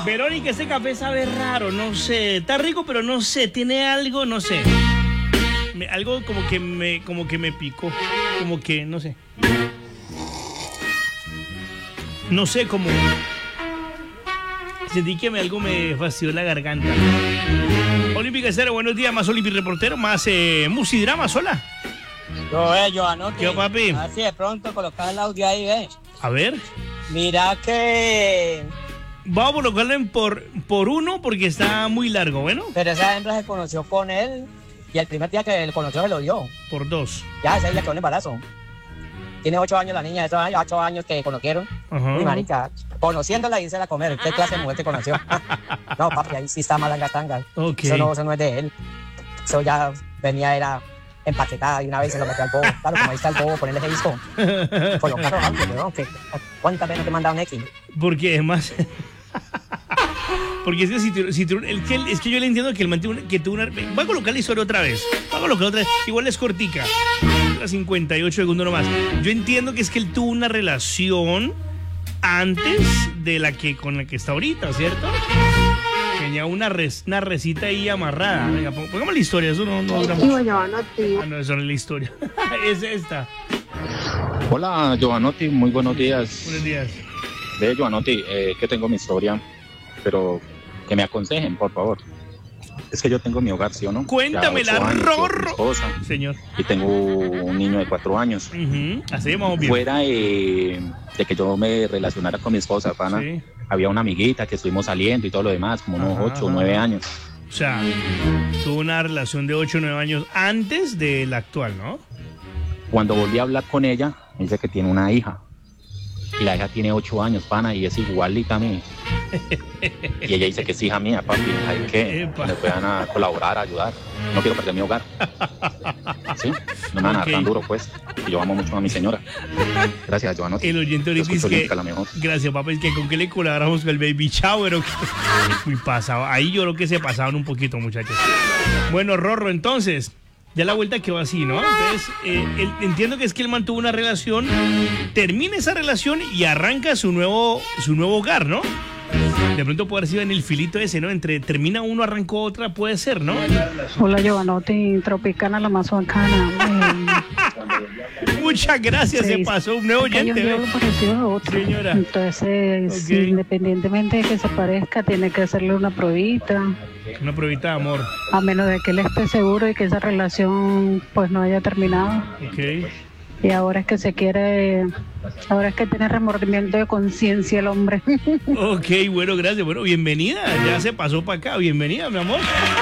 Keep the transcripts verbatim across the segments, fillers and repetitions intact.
Verónica, este café sabe raro, no sé. Está rico, pero no sé. Tiene algo, no sé. Me, algo como que me, como que me picó. Como que, no sé. No sé, como... Sentí que me, algo me fastidió la garganta. Olímpica Cero, buenos días. Más Olímpico Reportero, más eh, Musidrama, sola. Yo, eh, Joanotti. ¿Qué, papi? A ver si de pronto colocás el audio ahí, ¿eh? A ver. Mira que... Vamos a colocarlo en por, por uno porque está muy largo, ¿bueno? Pero esa hembra se conoció con él y el primer día que lo conoció se lo dio. Por dos. Ya, ese le quedó un embarazo. Tiene ocho años la niña, ocho años, ocho años que conocieron. Ajá. Uy, marica, conociéndola y irse a comer. ¿Qué clase de mujer te conoció? No, papi, ahí sí está malangatanga. Ok. Eso no, eso no es de él. Eso ya venía, era empaquetada y una vez se lo metió al bobo. Claro, como ahí está el bobo, ponerle ese disco. Colocarlo antes, ¿no? Que, ¿cuántas veces te mandaron X? Porque además... Porque es que si, tu, si tu, el, que, es que yo le entiendo que el man tuvo, que tuvo una... Voy a colocar la historia otra vez. Voy a colocar otra vez. Igual es cortica. cincuenta y ocho segundos nomás. Yo entiendo que es que él tuvo una relación antes de la que con la que está ahorita, ¿cierto? Tenía una, res, una resita ahí amarrada. Venga, pongamos la historia. Eso no, no dura mucho. Ah, no, eso no es la historia. Es esta. Hola, Joanotti. Muy buenos días. Buenos días. Ve, Joanotti, eh, que tengo mi historia, pero que me aconsejen, por favor. Es que yo tengo mi hogar, ¿sí o no? Cuéntamela, Rorro. Esposa, señor. Y tengo un niño de cuatro años. Uh-huh. Así vamos bien. Fuera eh, de que yo me relacionara con mi esposa, pana, sí. Había una amiguita que estuvimos saliendo y todo lo demás, como unos ocho o nueve años. O sea, tuvo una relación de ocho o nueve años antes de la actual, ¿no? Cuando volví a hablar con ella, me dice que tiene una hija. Y la hija tiene ocho años, pana, y es igualita a mí. Y ella dice que es hija mía, papi. Hay que me puedan a colaborar, a ayudar. No quiero perder mi hogar. ¿Sí? No me van a dar tan duro, pues. Y yo amo mucho a mi señora. Gracias, Joanotti. El oyente ahorita es que... Gracias, papá. Es que con qué le colaboramos con el baby shower. ¿O qué? Muy pasado. Ahí yo creo que se pasaban un poquito, muchachos. Bueno, Rorro, entonces... Ya la vuelta quedó así, ¿no? Entonces, eh, él, entiendo que es que él mantuvo una relación, termina esa relación y arranca su nuevo, su nuevo hogar, ¿no? De pronto puede haber sido en el filito ese, ¿no? Entre termina uno, arrancó otra, puede ser, ¿no? Hola, Joanotti, Tropicana, la más bacana. Eh, Muchas gracias, se, se pasó un nuevo oyente. Yo parecido a otro. Señora. Entonces, okay. Independientemente de que se parezca, tiene que hacerle una pruebita. Una pruebita de amor. A menos de que él esté seguro y que esa relación pues no haya terminado. Ok. Y ahora es que se quiere, ahora es que tiene remordimiento de conciencia el hombre. Ok, bueno, gracias. Bueno, bienvenida. Ya se pasó para acá. Bienvenida, mi amor.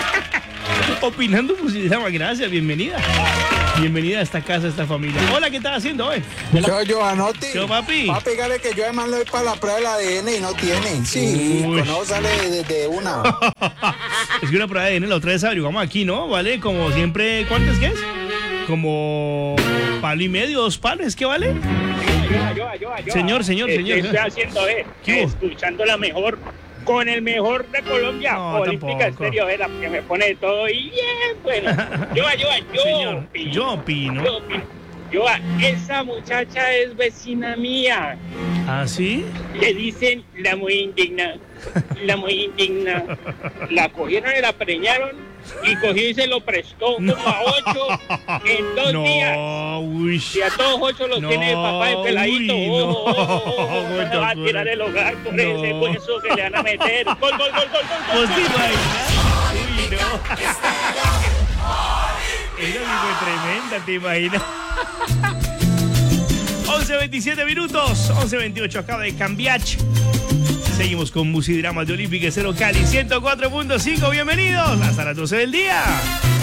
Opinando Musidrama, gracias, bienvenida. Bienvenida a esta casa, a esta familia. Hola, ¿qué estás haciendo hoy? Yo, Joanotti. Yo, papi. Papi, dígale que yo además le doy para la prueba del A D N y no tiene. Sí, con no sale desde de una. Es que una prueba de A D N la otra vez averiguamos aquí, ¿no? Vale, como siempre, ¿cuántas que es? Como palo y medio, dos palos, ¿es que vale? Yo, yo, yo, yo, señor, señor, señor. ¿Qué estoy haciendo, eh? Escuchando la mejor, con el mejor de Colombia, no, Olímpica Estéreo, eh, la que me pone todo y bien, bueno. Yo, yo, yo, señor, opino, yo opino. Yo opino. Yo, esa muchacha es vecina mía. ¿Ah, sí? Le dicen la muy indigna, la muy indigna. La cogieron y la preñaron y cogió y se lo prestó como no. a ocho en dos no, días. Uy. Y a todos ocho los no, tiene el papá de peladito. Uy, oh, no. oh, oh, oh, oh, no va a tirar el hogar por no. ese hueso que le van a meter. Gol, gol, gol, gol, gol. Pues te imaginas. Uy, no. Esa sí fue tremenda, te imaginas. once veintisiete minutos, once veintiocho, acaba de cambiar. Seguimos con Musidrama de Olímpica Cero Cali ciento cuatro punto cinco. Bienvenidos hasta las doce del día.